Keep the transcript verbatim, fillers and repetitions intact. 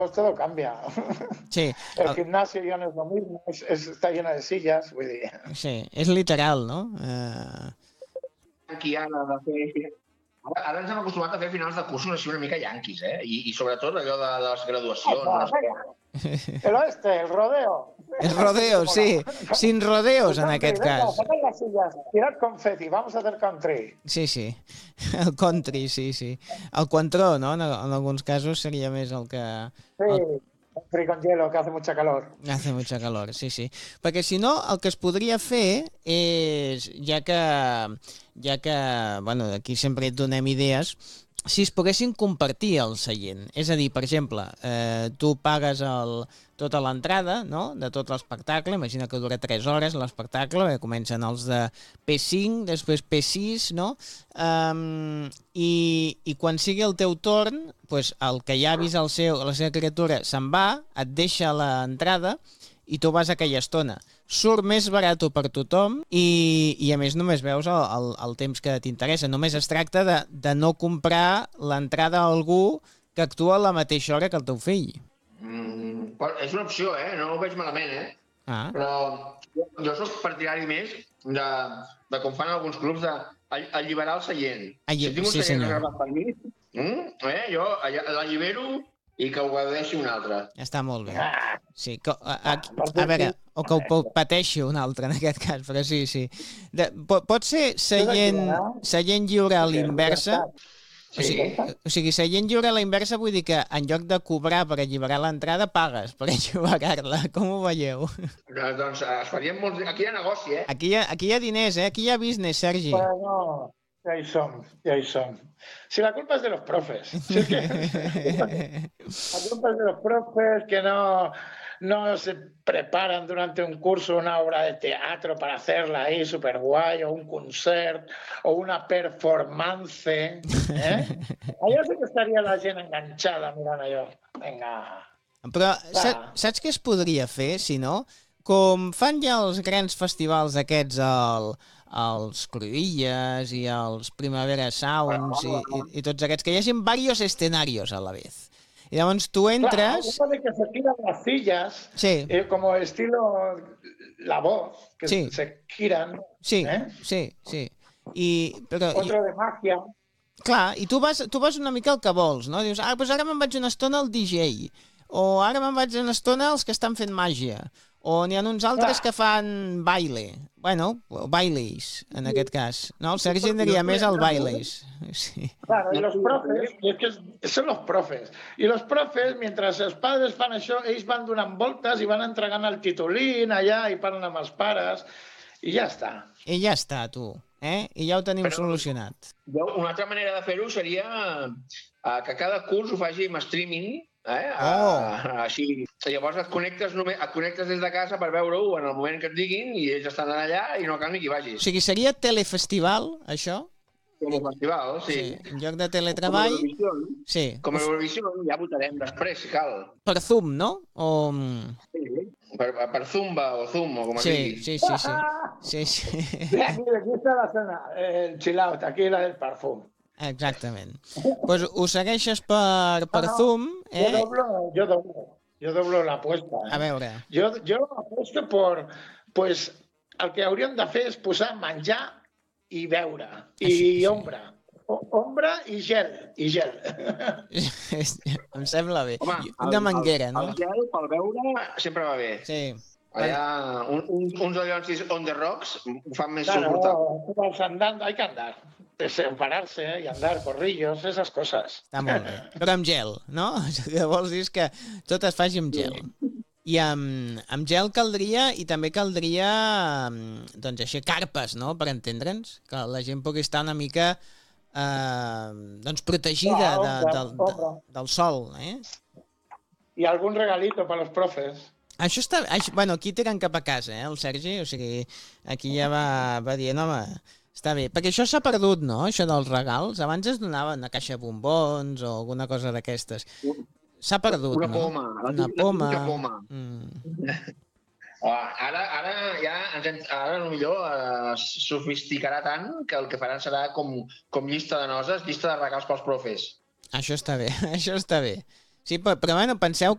pues todo cambia. Sí. El El... gimnasio ya no es lo mismo, es, es, está lleno de sillas. Vull dir. Sí, és literal, no? Uh... Aquí ara, de fer... ara, ara ens hem acostumat a fer finals de cursos així una mica yanquis, eh? I, i sobretot allò de, de les graduacions. Ah, les... El oeste, el rodeo. El rodeo, sí. Sin rodeos, en aquest cas. Sacad las sillas, tirad confeti, vamos a hacer country. Sí, sí. El country, sí, sí. El contró, no? En, en alguns casos seria més el que... Sí, el... country con hielo, que hace mucha calor. Hace mucha calor, sí, sí. Perquè si no, el que es podria fer és, ja que, ja que bueno, aquí sempre et donem idees, si es poguessin compartir el seient. És a dir, per exemple, eh, tu pagues el, tota l'entrada, no?, de tot l'espectacle, imagina que dura tres hores l'espectacle, eh, comencen els de P cinc, després P sis, no?, um, i, i quan sigui el teu torn, pues, el que ja ha vist el seu, la seva criatura se'n va, et deixa l'entrada i tu vas aquella estona. Surt més barat per tothom i, i a més només veus el, el, el temps que t'interessa. Només es tracta de, de no comprar l'entrada a algú que actua a la mateixa hora que el teu fill. Mm, és una opció, eh? No ho veig malament, eh? Ah. Però jo, jo soc partidari més de, de com fan alguns clubs, d'alliberar el seient. Alli... Si tinc un sí, seient senyor. reservat per mi, mm, eh, jo l'allibero i que ho gaudeixi un altre. Està molt bé. Sí, que, a, a, a veure, o que ho pateixi un altre en aquest cas, però sí, sí. De, pot, pot ser seient, seient lliure a l'inversa? O sigui, o sigui, seient lliure a la inversa vull dir que en lloc de cobrar per alliberar l'entrada, pagues per alliberar-la. Com ho veieu? Doncs es farien molts... Aquí hi ha negoci, eh? Aquí hi ha, aquí hi ha diners, eh? Aquí hi ha business, Sergi. Bueno, ya ahí son, ya ahí son. Si la culpa es de los profes. Si es que, la culpa es de los profes que no, no se preparan durante un curso una obra de teatro para hacerla ahí súper guay, o un concert, o una performance. ¿eh? Allà sí que estaria la gent enganxada mirant allò. Vinga. Però saps, saps què es podria fer, si no? Com fan ja els grans festivals aquests, el, els Cruïlles i els Primavera Sounds i, i, i tots aquests, que hi hagi varios escenarios a la vez. Y llavors tu entres... Claro, de que se giran las sillas, sí. eh, como estilo La Voz, que sí. se giran. Sí, eh? sí, sí. I, però, Otro i, de magia. Clar, i tu vas, tu vas una mica el que vols, no? Dius, ah, doncs ara me'n vaig una estona al D J, o ara me'n vaig una estona als que estan fent màgia, o n'hi ha uns altres clar. que fan baile. Bueno, bailes, en aquest cas. No, el Sergi diria més al bailes. Sí. Claro, y los profes, y es que son los profes. Y los profes, mientras els padres fan això, ells van donant voltes i van entregant el titulín allà i parlen amb els pares, i ja està. I ja està, tu. Eh? I ja ho tenim Però, solucionat. Una altra manera de fer-ho seria uh, que cada curs ho faci amb streaming, eh? Oh. Uh, així. Llavors et connectes, només, et connectes des de casa per veure-ho en el moment que et diguin i ells estan allà i no cal ni que hi vagis. O sigui, seria telefestival, això? Telefestival, sí. sí. En lloc de teletreball... Com sí. Com a Eurovisió ja votarem després, si cal. Per Zoom, no? O... Sí, per, per Zumba o Zoom, o com es sí, digui. Sí, sí, sí. sí, sí. Aquí, aquí està la zona, el chill out, aquí la del perfum. Exactament. Doncs pues ho segueixes per, per no, Zoom. Eh? Jo doblo, jo doblo, jo doblo l'apuesta. Eh? A veure. Jo, jo apuesto por, pues, el que hauríem de fer és posar menjar i beure, i sí, sí. ombra. O, ombra i gel, i gel. Em sembla bé. Home, una el, manguera, el, no? El gel pel beure sempre va bé. Sí. Allà, un, un, uns allonsis on the rocks ho fan més claro, suportable. Andando, hay que andar. Separarse y andar, corrillos, esas cosas. Està molt bé. Però amb gel, no? El que vols dir és que tot es faci amb gel. I amb, amb gel caldria, i també caldria, doncs així, carpes, no?, per entendre'ns, que la gent pugui estar una mica eh, doncs protegida de, de, de, del sol, eh? I algun regalito per als profes. Això està... Això, bueno, aquí tiren cap a casa, eh, el Sergi, o sigui, aquí ja va, va dient, home, està bé. Perquè això s'ha perdut, no?, això dels regals. Abans es donava una caixa de bombons o alguna cosa d'aquestes. S'ha perdut, una no? Poma, una poma. Una poma. Mm. Oh, ara, ara ja ens, ara potser es sofisticarà tant que el que faran serà com, com llista de noses, llista de regals pels profes. Això està bé, això està bé. Sí, però, però bueno, penseu